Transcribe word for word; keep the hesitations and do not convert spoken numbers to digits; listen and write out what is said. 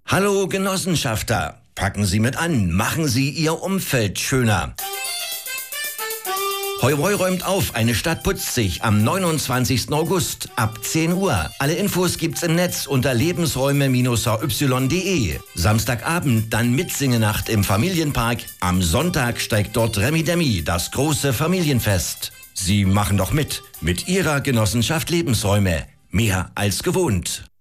Hallo Genossenschafter, packen Sie mit an, machen Sie Ihr Umfeld schöner. Heu Heu räumt auf, eine Stadt putzt sich am neunundzwanzigsten August ab zehn Uhr. Alle Infos gibt's im Netz unter lebensräume Bindestrich h y punkt de. Samstagabend dann Mitsingenacht im Familienpark. Am Sonntag steigt dort Remi Demi, das große Familienfest. Sie machen doch mit, mit Ihrer Genossenschaft Lebensräume. Mehr als gewohnt.